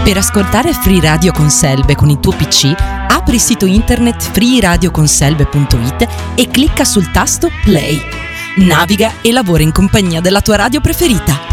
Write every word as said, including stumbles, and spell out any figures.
Per ascoltare Free Radio con Selbe con il tuo P C, apri il sito internet free radio con selbe punto it e clicca sul tasto Play. Naviga e lavora in compagnia della tua radio preferita.